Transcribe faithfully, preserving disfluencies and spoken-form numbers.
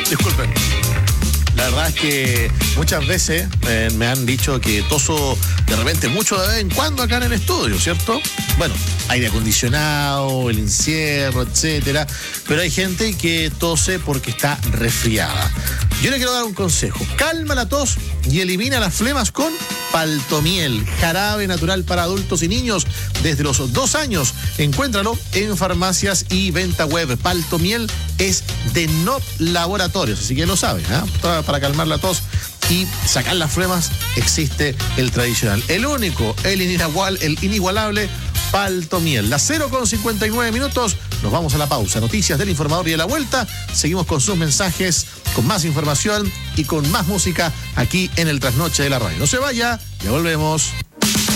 Disculpen. La verdad es que muchas veces eh, me han dicho que toso de repente mucho de vez en cuando acá en el estudio, ¿cierto? Bueno, aire acondicionado, el encierro, etcétera. Pero hay gente que tose porque está resfriada. Yo le quiero dar un consejo. Calma la tos y elimina las flemas con Paltomiel, jarabe natural para adultos y niños desde los dos años. Encuéntralo en farmacias y venta web. Paltomiel es de N O P Laboratorios, así que lo sabes, ¿eh? Para calmar la tos y sacar las flemas existe el tradicional, el único, el inigual, el inigualable Paltomiel. Las cero con cincuenta y nueve minutos, nos vamos a la pausa. Noticias del informador y de la vuelta. Seguimos con sus mensajes, con más información y con más música aquí en el Trasnoche de la Radio. No se vaya, ya volvemos.